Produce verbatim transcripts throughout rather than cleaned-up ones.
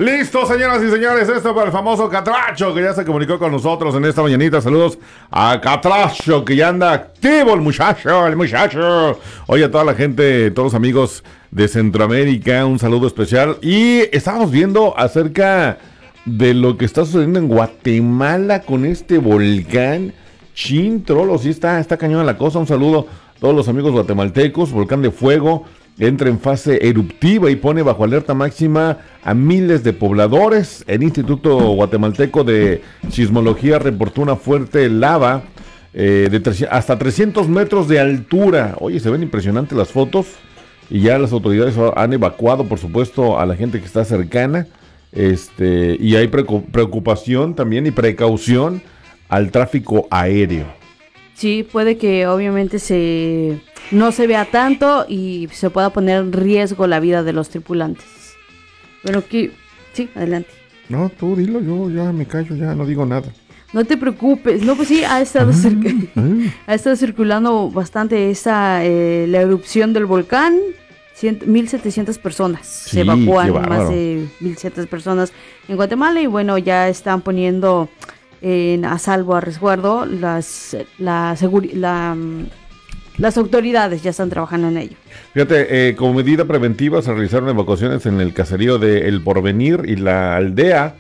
Listo, señoras y señores, esto para el famoso Catracho, que ya se comunicó con nosotros en esta mañanita. Saludos a Catracho, que ya anda activo el muchacho, el muchacho. Oye, a toda la gente, todos los amigos de Centroamérica, un saludo especial. Y estábamos viendo acerca de lo que está sucediendo en Guatemala con este volcán. Chin, trolo, sí está, está cañona la cosa. Un saludo a todos los amigos guatemaltecos. Volcán de fuego entra en fase eruptiva y pone bajo alerta máxima a miles de pobladores. El Instituto Guatemalteco de Sismología reportó una fuerte lava eh, de tres, hasta trescientos metros de altura. Oye, se ven impresionantes las fotos y ya las autoridades han evacuado, por supuesto, a la gente que está cercana. Este, y hay preocupación también y precaución al tráfico aéreo. Sí, puede que obviamente se no se vea tanto y se pueda poner en riesgo la vida de los tripulantes. Pero que sí, adelante. No, tú dilo, yo ya me callo, ya no digo nada. No te preocupes. No, pues sí, ha estado, ah, circ- ah. ha estado circulando bastante esa eh, la erupción del volcán. mil setecientas personas sí, se evacúan, más de mil setecientas personas en Guatemala y bueno, ya están poniendo en, a salvo, a resguardo las la, seguri- la las autoridades ya están trabajando en ello. Fíjate, eh, como medida preventiva se realizaron evacuaciones en el caserío de El Porvenir y la aldea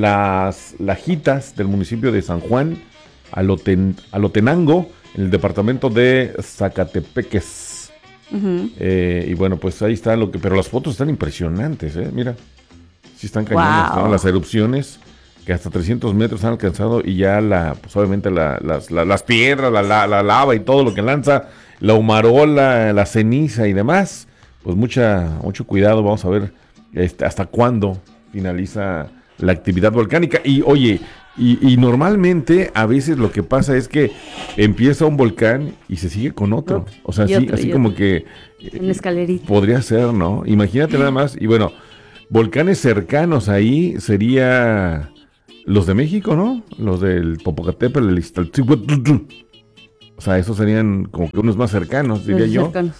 Las Lajitas del municipio de San Juan, Aloten, Alotenango, en el departamento de Zacatepeques. Uh-huh. Eh, y bueno, pues ahí está lo que, pero las fotos están impresionantes, ¿eh? Mira, sí están cañonas, wow. ¿no? Las erupciones que hasta trescientos metros han alcanzado y ya la, pues obviamente la, las, la, las piedras, la, la, la lava y todo lo que lanza, la humarola, la ceniza y demás, pues mucha, mucho cuidado, vamos a ver este, hasta cuándo finaliza la actividad volcánica. Y oye, y, y normalmente a veces lo que pasa es que empieza un volcán y se sigue con otro, o sea, así, así como que en escalerita. Podría ser, ¿no? Imagínate nada más, y bueno, volcanes cercanos ahí sería los de México, ¿no? Los del Popocatépetl, el Iztaccíhuatl. O sea, esos serían como que unos más cercanos, diría los yo. Cercanos.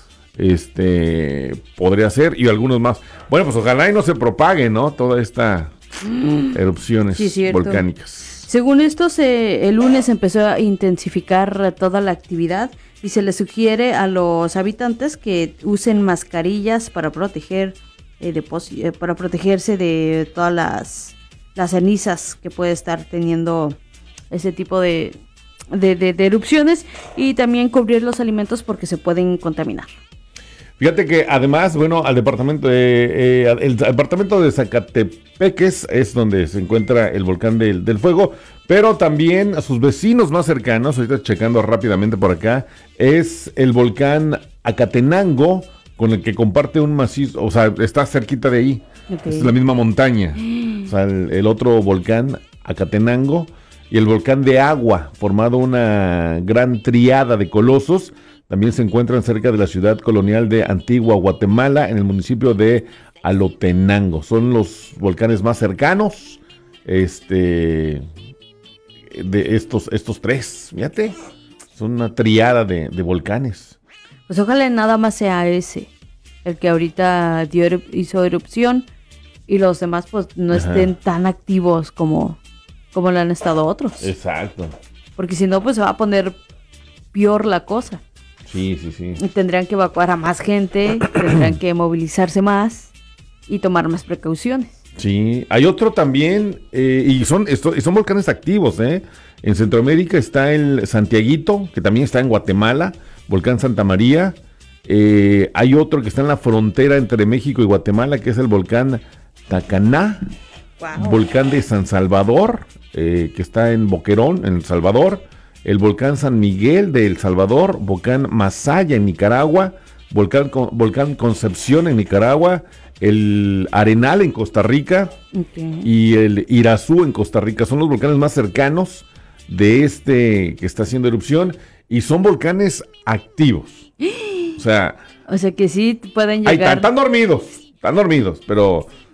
Este, podría ser, y algunos más. Bueno, pues ojalá y no se propague, ¿no? Toda esta mm. erupciones sí, volcánicas. Según esto, se, el lunes empezó a intensificar toda la actividad y se le sugiere a los habitantes que usen mascarillas para proteger, eh, depos- eh, para protegerse de todas las las cenizas que puede estar teniendo ese tipo de, de, de, de erupciones y también cubrir los alimentos porque se pueden contaminar. Fíjate que además, bueno, al departamento de eh, el departamento de Zacatepeques es donde se encuentra el volcán del, del fuego, pero también a sus vecinos más cercanos, ahorita checando rápidamente por acá, es el volcán Acatenango, con el que comparte un macizo, o sea, está cerquita de ahí, okay. Es la misma montaña. O sea, el, el otro volcán, Acatenango, y el volcán de Agua, formado una gran triada de colosos, también se encuentran cerca de la ciudad colonial de Antigua Guatemala, en el municipio de Alotenango. Son los volcanes más cercanos este, de estos, estos tres, fíjate, son una triada de, de volcanes. Pues ojalá nada más sea ese, el que ahorita dio, hizo erupción, y los demás pues no Ajá. estén tan activos como, como lo han estado otros. Exacto. Porque si no, pues se va a poner peor la cosa. Sí, sí, sí. Y tendrán que evacuar a más gente, tendrán que movilizarse más y tomar más precauciones. Sí, hay otro también, eh, y son, esto, son volcanes activos, ¿eh? En Centroamérica está el Santiaguito, que también está en Guatemala, volcán Santa María. Eh, hay otro que está en la frontera entre México y Guatemala, que es el volcán Tacaná, wow. Volcán de San Salvador, eh, que está en Boquerón, en El Salvador, el volcán San Miguel de El Salvador, volcán Masaya en Nicaragua, volcán, volcán Concepción en Nicaragua, el Arenal en Costa Rica okay. y el Irazú en Costa Rica. Son los volcanes más cercanos de este que está haciendo erupción y son volcanes activos. O sea, o sea que sí pueden llegar. Ahí están, están dormidos, están dormidos, pero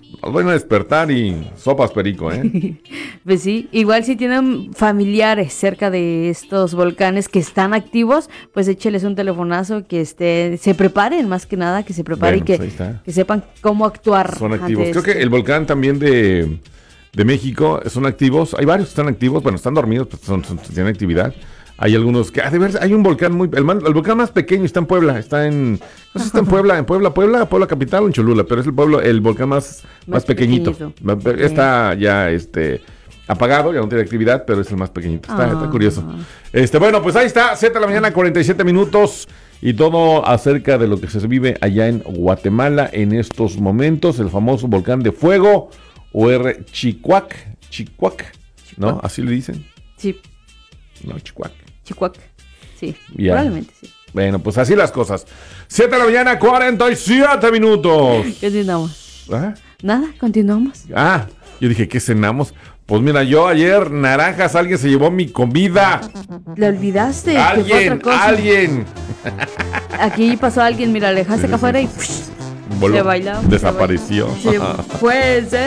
Nos van a despertar y sopas perico, ¿eh? Pues sí, igual si tienen familiares cerca de estos volcanes que están activos, pues écheles un telefonazo, que esté, se preparen más que nada, que se preparen Bueno, y pues que, que sepan cómo actuar. Son activos. Creo esto. que el volcán también de, de México son activos. Hay varios que están activos. Bueno, están dormidos, pues son, son- tienen actividad. Hay algunos que, ah, de ver, hay un volcán muy, el, man- el volcán más pequeño está en Puebla, está en, no sé si está en Puebla, en Puebla, Puebla, Puebla capital o en Cholula, pero es el pueblo, el volcán más, más, Más pequeñito. pequeñito. Está ya, este, apagado, ya no tiene actividad, pero es el más pequeñito. Está, está Ah. curioso. Este, bueno, pues ahí está, siete de la mañana, cuarenta y siete minutos, y todo acerca de lo que se vive allá en Guatemala en estos momentos, el famoso volcán de fuego, o R Chicuac, Chicuac, ¿no? Chicuac. Así le dicen, Sí, no, Chicuac. Chihuahua. Sí, Ya. probablemente sí. Bueno, pues así las cosas. siete de la mañana, cuarenta y siete minutos. Continuamos. ¿Ah? Nada, continuamos. Ah, yo dije, ¿qué cenamos? Pues mira, yo ayer, naranjas, alguien se llevó mi comida. ¿Le olvidaste? que fue Alguien, otra cosa? alguien. Aquí pasó alguien, mira, le dejaste acá afuera y Voló- se bailaba. Desapareció. Se fue, se